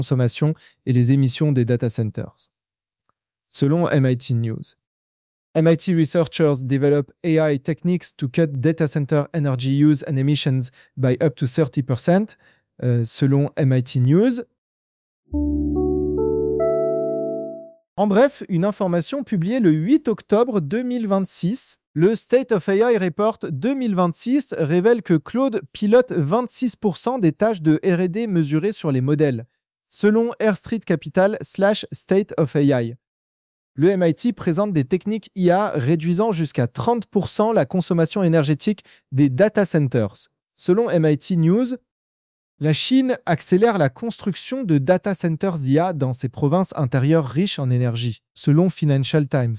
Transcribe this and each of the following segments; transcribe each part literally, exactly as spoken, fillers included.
consommation et les émissions des data centers. Selon M I T News. M I T researchers develop A I techniques to cut data center energy use and emissions by up to thirty percent. Euh, selon M I T News. En bref, une information publiée le huit octobre deux mille vingt-six, le State of A I Report deux mille vingt-six révèle que Claude pilote vingt-six pour cent des tâches de R et D mesurées sur les modèles, selon Air Street Capital slash State of A I. Le M I T présente des techniques I A réduisant jusqu'à trente pour cent la consommation énergétique des data centers. Selon M I T News, la Chine accélère la construction de data centers I A dans ses provinces intérieures riches en énergie, selon Financial Times.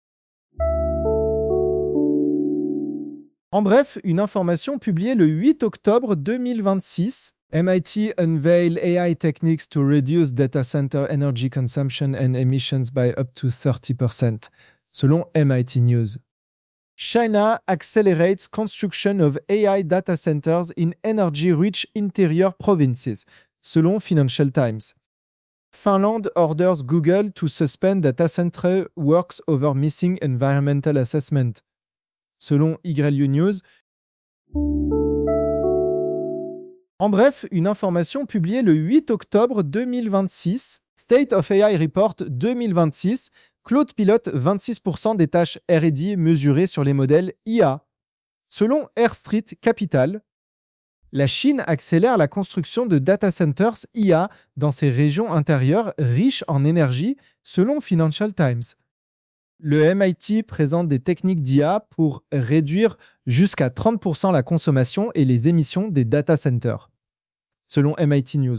En bref, une information publiée le huit octobre deux mille vingt-six, M I T unveil A I techniques to reduce data center energy consumption and emissions by up to thirty percent, selon M I T News. China accelerates construction of A I data centers in energy-rich interior provinces, selon Financial Times. Finland orders Google to suspend data center works over missing environmental assessment, selon Y U News. En bref, une information publiée le huit octobre deux mille vingt-six, State of A I Report deux mille vingt-six, Claude pilote vingt-six pour cent des tâches R et D mesurées sur les modèles I A. Selon Air Street Capital, la Chine accélère la construction de data centers I A dans ses régions intérieures riches en énergie, selon Financial Times. Le M I T présente des techniques d'I A pour réduire jusqu'à trente pour cent la consommation et les émissions des data centers, selon M I T News.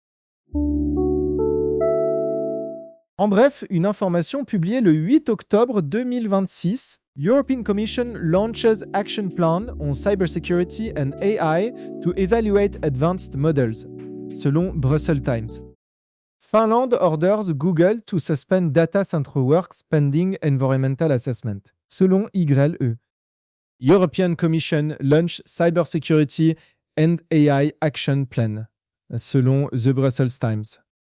En bref, une information publiée le huit octobre deux mille vingt-six, European Commission launches action plan on cybersecurity and A I to evaluate advanced models, selon Brussels Times. Finland orders Google to suspend data center works pending environmental assessment, selon Y E. European Commission launch cybersecurity and A I action plan, selon The Brussels Times.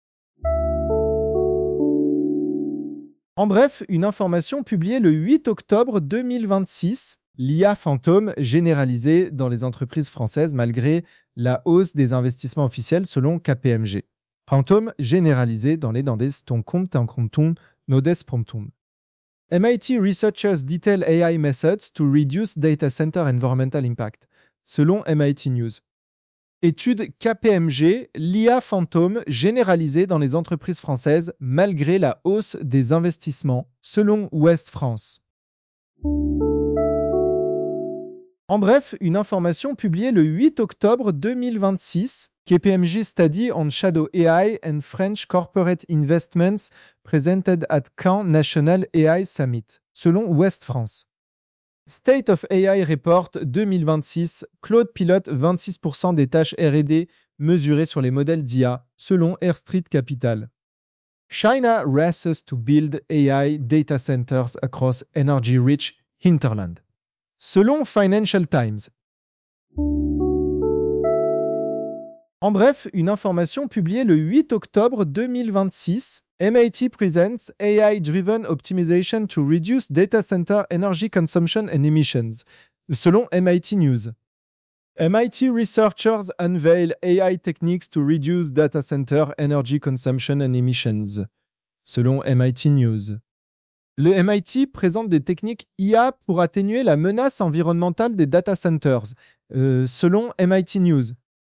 En bref, une information publiée le huit octobre deux mille vingt-six, l'I A fantôme généralisée dans les entreprises françaises malgré la hausse des investissements officiels selon K P M G. Fantôme généralisé dans les dandes ton compte en comptum nodes promptum. M I T researchers detail A I methods to reduce data center environmental impact, selon M I T News. Étude K P M G, l'I A fantôme généralisée dans les entreprises françaises malgré la hausse des investissements, selon Ouest France. En bref, une information publiée le huit octobre deux mille vingt-six, K P M G Study on Shadow A I and French Corporate Investments presented at Caen National A I Summit, selon Ouest France. State of A I Report deux mille vingt-six, Claude pilote vingt-six pour cent des tâches R et D mesurées sur les modèles d'I A, selon Air Street Capital. China races to build A I data centers across energy-rich hinterland, selon Financial Times. En bref, une information publiée le huit octobre deux mille vingt-six, M I T presents A I-driven optimization to reduce data center energy consumption and emissions, selon M I T News. M I T researchers unveil A I techniques to reduce data center energy consumption and emissions, selon M I T News. Le M I T présente des techniques I A pour atténuer la menace environnementale des data centers, euh, selon M I T News.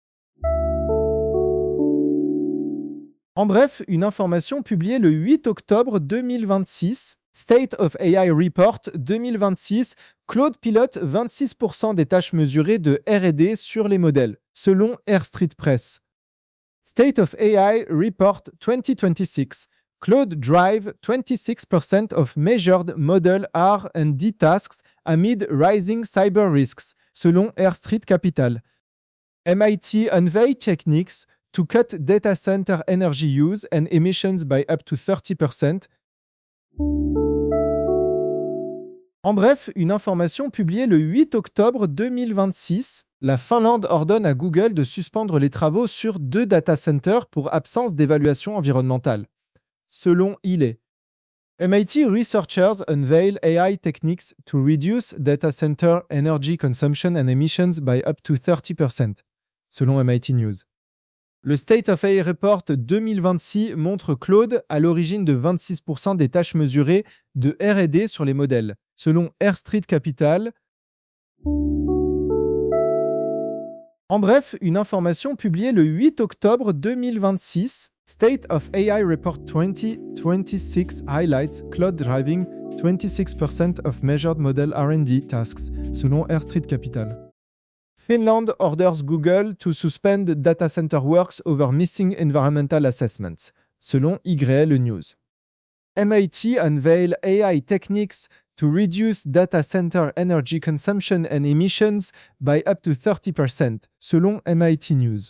En bref, une information publiée le huit octobre deux mille vingt-six, State of A I Report deux mille vingt-six, Claude pilote vingt-six pour cent des tâches mesurées de R et D sur les modèles, selon Air Street Press. State of A I Report twenty twenty-six, Claude drive twenty-six percent of measured model R and D tasks amid rising cyber risks, selon Air Street Capital. M I T unveil techniques to cut data center energy use and emissions by up to thirty percent. En bref, une information publiée le huit octobre deux mille vingt-six, la Finlande ordonne à Google de suspendre les travaux sur deux data centers pour absence d'évaluation environnementale. Selon I L E. M I T researchers unveil A I techniques to reduce data center energy consumption and emissions by up to thirty percent, selon M I T News. Le State of A I Report deux mille vingt-six montre Claude à l'origine de vingt-six pour cent des tâches mesurées de R et D sur les modèles, selon Air Street Capital. En bref, une information publiée le huit octobre deux mille vingt-six, State of A I Report twenty twenty-six highlights cloud driving twenty-six percent of measured model R and D tasks, selon Air Street Capital. Finland orders Google to suspend data center works over missing environmental assessments, selon Y L News. M I T unveil A I techniques to reduce data center energy consumption and emissions by up to thirty percent, selon M I T News.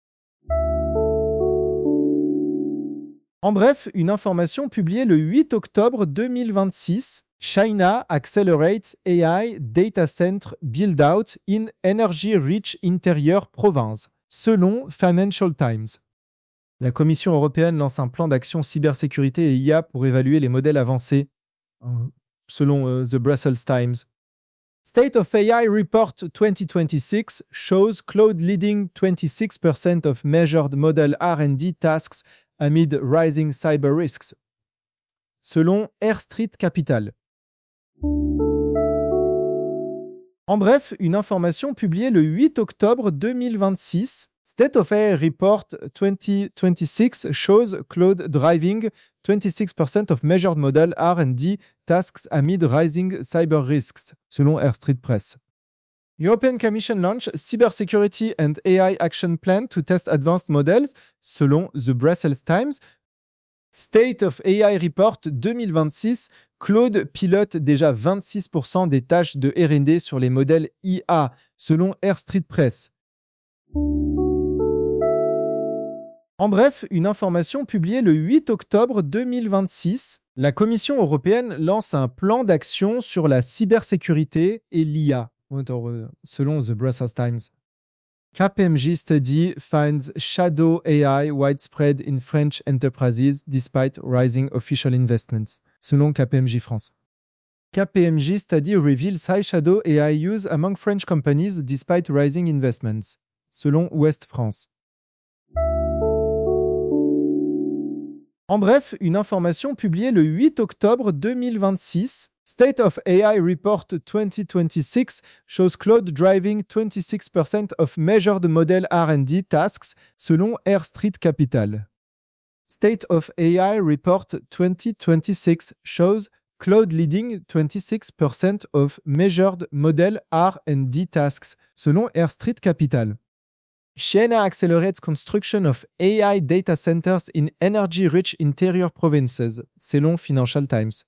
En bref, une information publiée le huit octobre deux mille vingt-six, China accelerates A I data center build-out in energy-rich interior province, selon Financial Times. La Commission européenne lance un plan d'action cybersécurité et I A pour évaluer les modèles avancés, selon uh, The Brussels Times. State of A I Report twenty twenty-six shows cloud leading twenty-six percent of measured model R and D tasks amid rising cyber risks, selon Air Street Capital. En bref, une information publiée le huit octobre deux mille vingt-six, State of A I Report twenty twenty-six shows cloud driving twenty-six percent of measured model R and D tasks amid rising cyber risks, selon Air Street Press. European Commission launch Cybersecurity and A I Action Plan to test advanced models, selon The Brussels Times. State of A I Report deux mille vingt-six, Claude pilote déjà vingt-six pour cent des tâches de R and D sur les modèles I A, selon Air Street Press. En bref, une information publiée le huit octobre deux mille vingt-six, la Commission européenne lance un plan d'action sur la cybersécurité et l'I A, selon The Brussels Times. K P M G study finds shadow A I widespread in French enterprises despite rising official investments, selon K P M G France. K P M G study reveals high shadow A I use among French companies despite rising investments, selon Ouest France. En bref, une information publiée le huit octobre deux mille vingt-six, State of A I Report twenty twenty-six shows cloud driving twenty-six percent of measured model R and D tasks, selon Air Street Capital. State of A I Report twenty twenty-six shows cloud leading twenty-six percent of measured model R and D tasks, selon Air Street Capital. China accelerates construction of A I data centers in energy-rich interior provinces, selon Financial Times.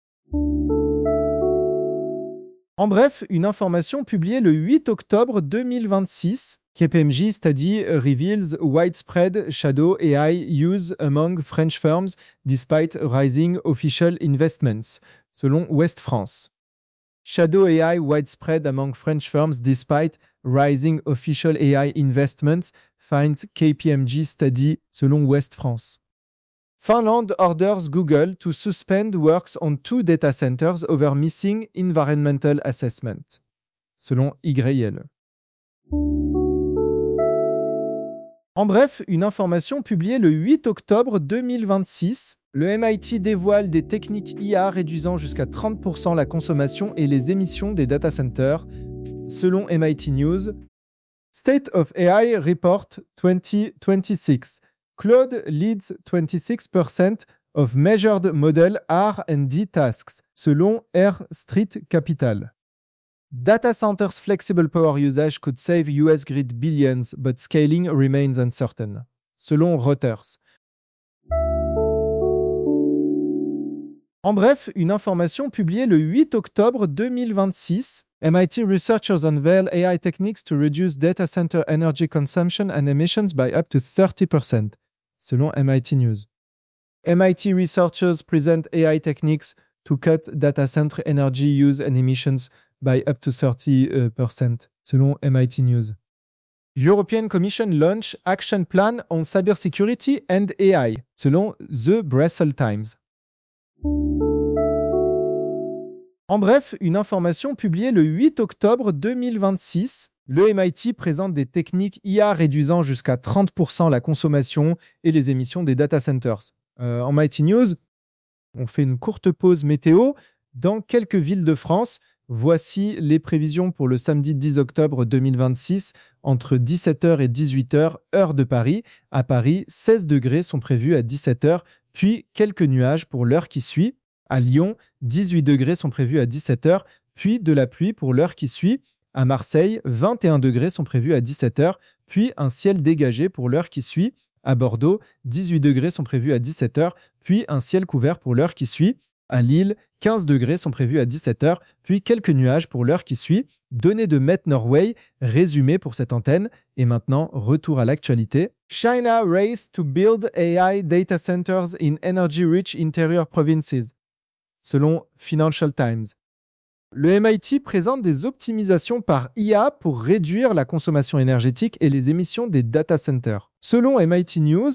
En bref, une information publiée le huit octobre deux mille vingt-six, K P M G study reveals widespread shadow A I use among French firms despite rising official investments, selon Ouest France. Shadow A I widespread among French firms despite rising official A I investments, finds K P M G study, selon Ouest France. Finland orders Google to suspend works on two data centers over missing environmental assessment, selon Y L. En bref, une information publiée le huit octobre deux mille vingt-six, le M I T dévoile des techniques I A réduisant jusqu'à trente pour cent la consommation et les émissions des data centers, selon M I T News. State of A I Report twenty twenty-six. Claude leads twenty-six percent of measured model R and D tasks, selon Air Street Capital. Data centers' flexible power usage could save U S grid billions, but scaling remains uncertain, selon Reuters. En bref, une information publiée le huit octobre deux mille vingt-six, M I T researchers unveil A I techniques to reduce data center energy consumption and emissions by up to thirty percent, selon M I T News. M I T researchers present A I techniques to cut data center energy use and emissions by up to thirty percent, selon M I T News. European Commission launch action plan on cybersecurity and A I, selon The Brussels Times. En bref, une information publiée le huit octobre deux mille vingt-six, le M I T présente des techniques I A réduisant jusqu'à trente pour cent la consommation et les émissions des data centers. Euh, en M I T News, on fait une courte pause météo. Dans quelques villes de France, voici les prévisions pour le samedi dix octobre deux mille vingt-six, entre dix-sept heures et dix-huit heures, heure de Paris. À Paris, seize degrés sont prévus à dix-sept heures, puis quelques nuages pour l'heure qui suit. À Lyon, dix-huit degrés sont prévus à dix-sept heures, puis de la pluie pour l'heure qui suit. À Marseille, vingt et un degrés sont prévus à dix-sept heures, puis un ciel dégagé pour l'heure qui suit. À Bordeaux, dix-huit degrés sont prévus à dix-sept heures, puis un ciel couvert pour l'heure qui suit. À Lille, quinze degrés sont prévus à dix-sept heures, puis quelques nuages pour l'heure qui suit. Données de Met Norway, résumé pour cette antenne. Et maintenant, retour à l'actualité. China race to build A I data centers in energy-rich interior provinces, selon Financial Times. Le M I T présente des optimisations par I A pour réduire la consommation énergétique et les émissions des data centers. Selon M I T News,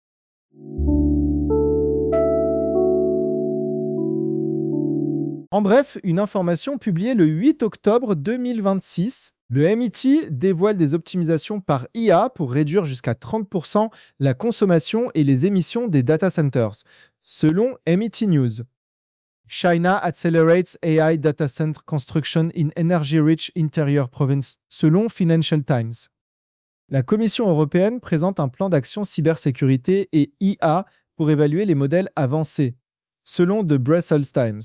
en bref, une information publiée le huit octobre deux mille vingt-six, le M I T dévoile des optimisations par I A pour réduire jusqu'à trente pour cent la consommation et les émissions des data centers. Selon M I T News, China accelerates A I data center construction in energy-rich interior province, selon Financial Times. La Commission européenne présente un plan d'action cybersécurité et I A pour évaluer les modèles avancés, selon The Brussels Times.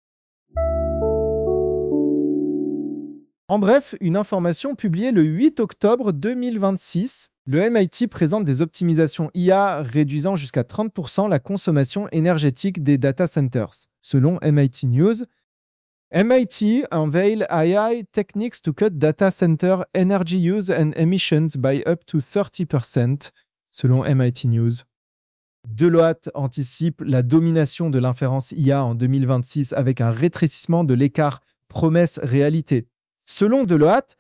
En bref, une information publiée le huit octobre deux mille vingt-six, le M I T présente des optimisations I A réduisant jusqu'à trente pour cent la consommation énergétique des data centers. Selon M I T News, M I T unveil A I techniques to cut data center energy use and emissions by up to thirty percent, selon M I T News. Deloitte anticipe la domination de l'inférence I A en deux mille vingt-six avec un rétrécissement de l'écart promesse-réalité. Selon Deloitte,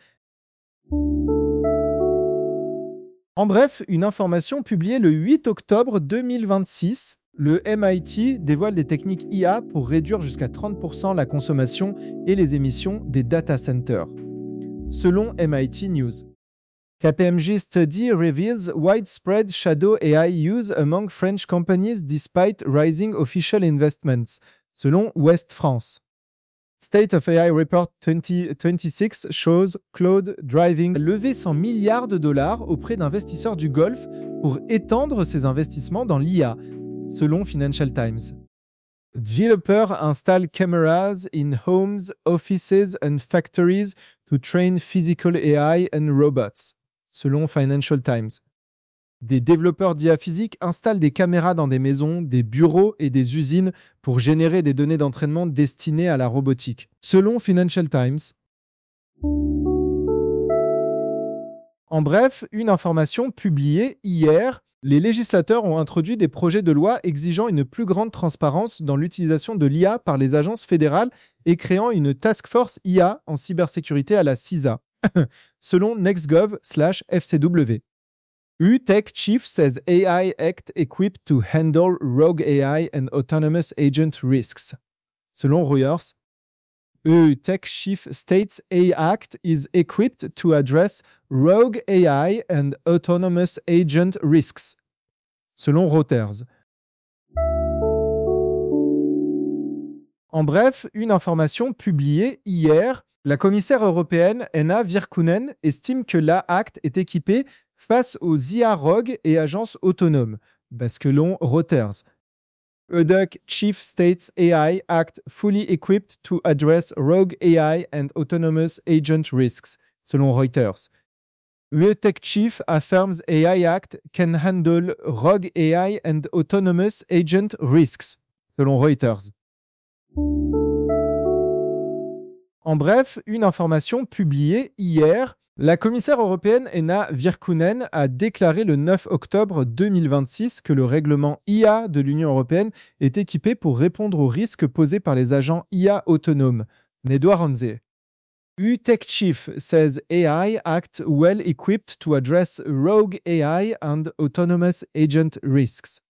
en bref, une information publiée le huit octobre deux mille vingt-six, le M I T dévoile des techniques I A pour réduire jusqu'à trente pour cent la consommation et les émissions des data centers. Selon M I T News, K P M G study reveals widespread shadow A I use among French companies despite rising official investments. Selon Ouest France. State of A I Report twenty twenty-six shows Claude Driving lever cent milliards de dollars auprès d'investisseurs du Golfe pour étendre ses investissements dans l'I A, selon Financial Times. Developers install cameras in homes, offices and factories to train physical A I and robots, selon Financial Times. Des développeurs d'I A physique installent des caméras dans des maisons, des bureaux et des usines pour générer des données d'entraînement destinées à la robotique, selon Financial Times. En bref, une information publiée hier, les législateurs ont introduit des projets de loi exigeant une plus grande transparence dans l'utilisation de l'I A par les agences fédérales et créant une task force I A en cybersécurité à la C I S A, selon nextgov slash F C W. U Tech Chief says A I Act equipped to handle rogue A I and autonomous agent risks. Selon Reuters, U Tech Chief states A I Act is equipped to address rogue A I and autonomous agent risks. Selon Reuters. En bref, une information publiée hier, la commissaire européenne Henna Virkkunen estime que l'A Act est équipé face aux I A rogues et agences autonomes, selon Reuters. U T C Chief states A I Act fully equipped to address rogue A I and autonomous agent risks, selon Reuters. U T C Chief affirms A I Act can handle rogue A I and autonomous agent risks, selon Reuters. En bref, une information publiée hier, La commissaire européenne Ena Virkkunen a déclaré le neuf octobre deux mille vingt-six que le règlement I A de l'Union européenne est équipé pour répondre aux risques posés par les agents I A autonomes. Nedouard Ranze. U Tech Chief says A I act well equipped to address rogue A I and autonomous agent risks.